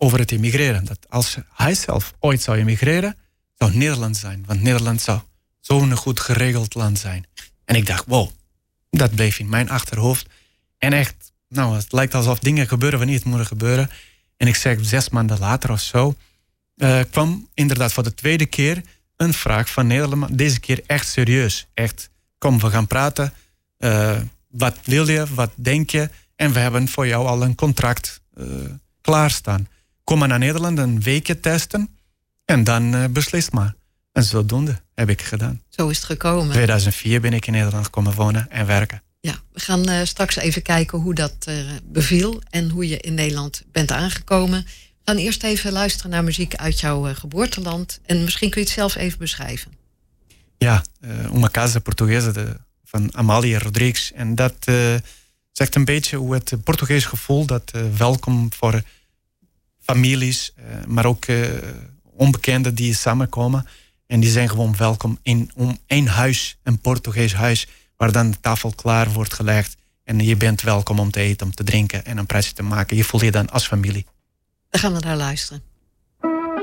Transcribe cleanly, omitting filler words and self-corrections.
over het immigreren. Dat als hij zelf ooit zou immigreren, zou het Nederland zijn. Want Nederland zou zo'n goed geregeld land zijn. En ik dacht, wow, dat bleef in mijn achterhoofd. En echt, het lijkt alsof dingen gebeuren wanneer het moeten gebeuren. En ik zeg 6 maanden later of zo, kwam inderdaad voor de tweede keer een vraag van Nederland. Deze keer echt serieus. Echt, kom, we gaan praten. Wat wil je? Wat denk je? En we hebben voor jou al een contract klaarstaan. Kom maar naar Nederland, een weekje testen. En dan beslis maar. En zodoende heb ik gedaan. Zo is het gekomen. 2004 ben ik in Nederland komen wonen en werken. Ja, we gaan straks even kijken hoe dat beviel. En hoe je in Nederland bent aangekomen. We gaan eerst even luisteren naar muziek uit jouw geboorteland. En misschien kun je het zelf even beschrijven. Ja, Uma Casa Portuguesa van Amália Rodrigues. En dat zegt een beetje hoe het Portugees gevoel, dat welkom voor families, maar ook onbekenden die samenkomen. En die zijn gewoon welkom in één huis, een Portugees huis, waar dan de tafel klaar wordt gelegd. En je bent welkom om te eten, om te drinken en een praatje te maken. Je voelt je dan als familie. Dan gaan we naar luisteren.